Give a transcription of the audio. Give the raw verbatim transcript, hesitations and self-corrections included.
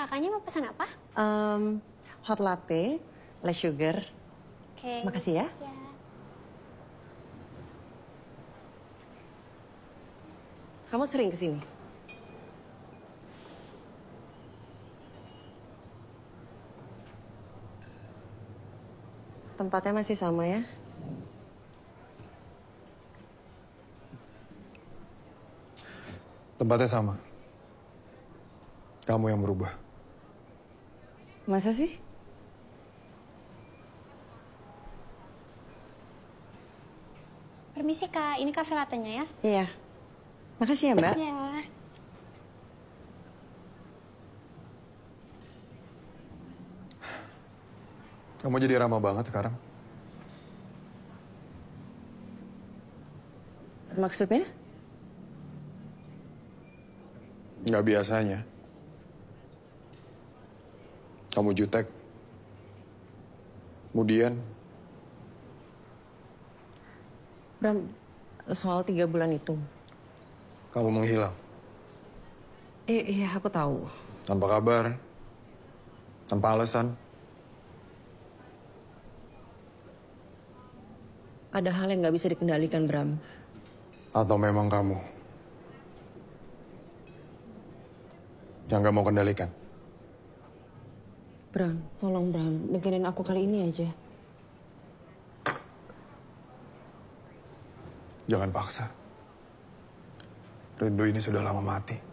kakaknya mau pesan apa? Um, hot latte, less sugar. Oke. Okay. Makasih ya. Ya. Kamu sering kesini? Tempatnya masih sama ya? Tempatnya sama. Kamu yang berubah. Masa sih? Permisi Kak, ini kafe latenya ya? Iya. Makasih ya Mbak. Iya. Kamu jadi ramah banget sekarang. Maksudnya? Nggak biasanya. Kamu jutek. Kemudian, Bram, soal tiga bulan itu. kamu menghilang. Eh, iya aku tahu. Tanpa kabar. Tanpa alasan. Ada hal yang nggak bisa dikendalikan, Bram. Atau memang kamu yang nggak mau kendalikan? Bram, tolong Bram, dengerin aku kali ini aja. Jangan paksa. Rindu ini sudah lama mati.